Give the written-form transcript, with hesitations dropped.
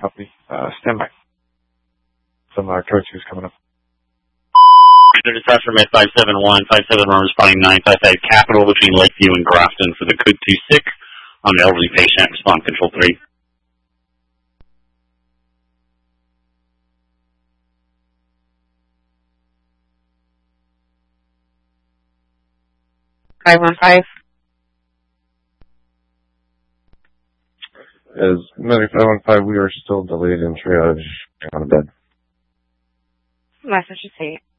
Copy. Stand by. Some code 2 is coming up. Dispatcher from 571. 571 responding 955 Capital between Lakeview and Grafton for the code 2 sick on the elderly patient. Respond control 3. 515. As Medic 515, we are still delayed in triage on a bed. Message to see.